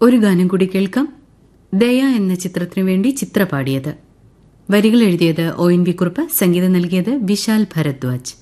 ഒരു ഗാനം കൂടി കേൾക്കാം. ദയ എന്ന ചിത്രത്തിനു വേണ്ടി ചിത്ര പാടിയത്. വരികൾ എഴുതിയത് ഒ.എൻ.വി. കുറുപ്പ്, സംഗീതം നൽകിയത് വിശാൽ ഭരദ്വാജ്.